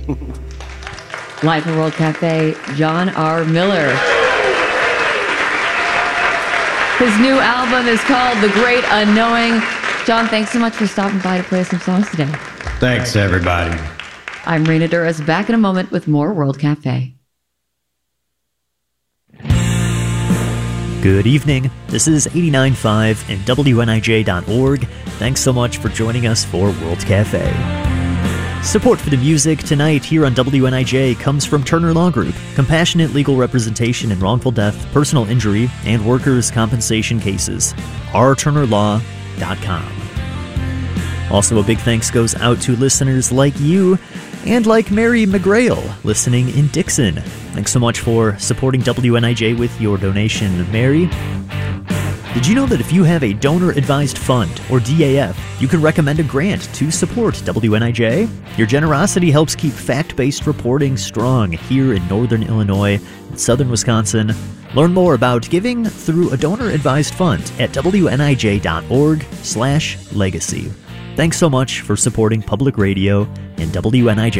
Live from World Cafe, John R. Miller. His new album is called The Great Unknowing. John, thanks so much for stopping by to play some songs today. Thanks, everybody. I'm Rena Duras, back in a moment with more World Cafe. Good evening. This is 89.5 and WNIJ.org. Thanks so much for joining us for World Cafe. Support for the music tonight here on WNIJ comes from Turner Law Group, compassionate legal representation in wrongful death, personal injury, and workers' compensation cases. rturnerlaw.com. Also, a big thanks goes out to listeners like you and like Mary McGrail, listening in Dixon. Thanks so much for supporting WNIJ with your donation, Mary. Did you know that if you have a donor-advised fund, or DAF, you can recommend a grant to support WNIJ? Your generosity helps keep fact-based reporting strong here in northern Illinois and southern Wisconsin. Learn more about giving through a donor-advised fund at WNIJ.org/legacy. Thanks so much for supporting public radio and WNIJ.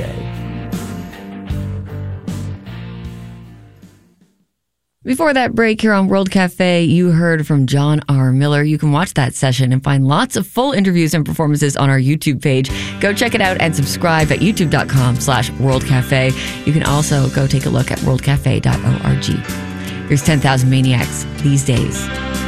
Before that break here on World Cafe, you heard from John R. Miller. You can watch that session and find lots of full interviews and performances on our YouTube page. Go check it out and subscribe at youtube.com/worldcafe. You can also go take a look at worldcafe.org. Here's 10,000 Maniacs These Days.